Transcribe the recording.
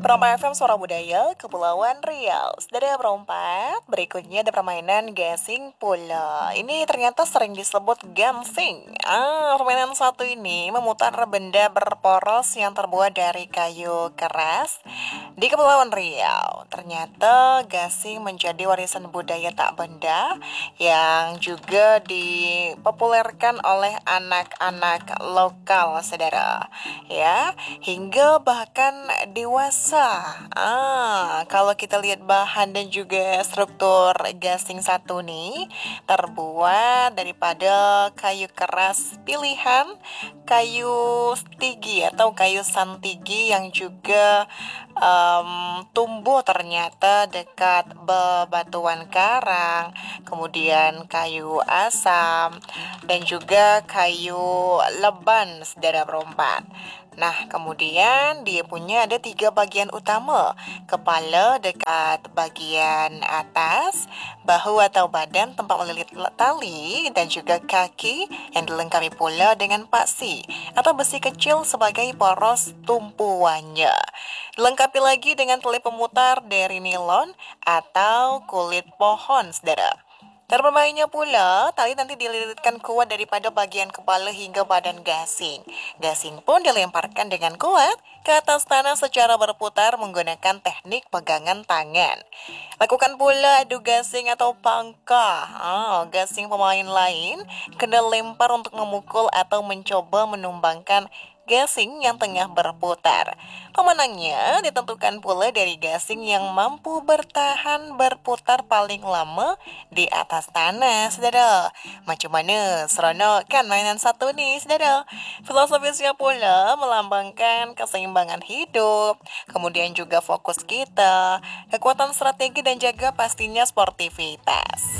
Perompak FM Suara Budaya, Kepulauan Riau. Saudara perompak, berikutnya ada permainan gasing pula. Ini ternyata sering disebut gansing. Permainan satu ini memutar benda berporos yang terbuat dari kayu keras di Kepulauan Riau. Ternyata gasing menjadi warisan budaya tak benda yang juga dipopulerkan oleh anak-anak lokal, saudara. Ya, hingga bahkan dewasa. Kalau kita lihat bahan dan juga struktur gasing satu nih terbuat daripada kayu keras pilihan, kayu stigi atau kayu santigi yang juga tumbuh ternyata dekat bebatuan karang, kemudian kayu asam dan juga kayu leban, saudara perompak. Nah, kemudian dia punya ada 3 bagian utama. Kepala dekat bagian atas, bahu atau badan tempat melilit tali, dan juga kaki yang dilengkapi pula dengan paksi atau besi kecil sebagai poros tumpuannya. Dilengkapi lagi dengan tali pemutar dari nilon atau kulit pohon, saudara. Cara bermainnya pula, tali nanti dililitkan kuat daripada bagian kepala hingga badan gasing. Gasing pun dilemparkan dengan kuat ke atas tanah secara berputar menggunakan teknik pegangan tangan. Lakukan pula adu gasing atau pangkah. Gasing pemain lain kena lempar untuk memukul atau mencoba menumbangkan gasing yang tengah berputar. Pemenangnya ditentukan pula dari gasing yang mampu bertahan berputar paling lama di atas tanah, saudara. Macam mana seronok kan mainan satu nih, saudara? Filosofisnya pula melambangkan keseimbangan hidup, kemudian juga fokus kita, kekuatan strategi dan jaga pastinya sportivitas.